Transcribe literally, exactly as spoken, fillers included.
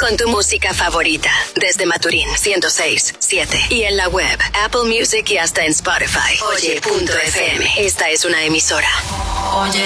con tu música favorita. Desde Maturín ciento seis punto siete. Y en la web, Apple Music y hasta en Spotify. Oye punto f m. Esta es una emisora. Oye.